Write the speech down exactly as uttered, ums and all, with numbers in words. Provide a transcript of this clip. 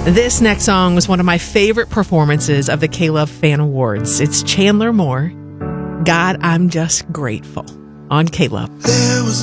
This next song was one of my favorite performances of the K-Love Fan Awards. It's Chandler Moore, God, I'm Just Grateful, on K-Love. There was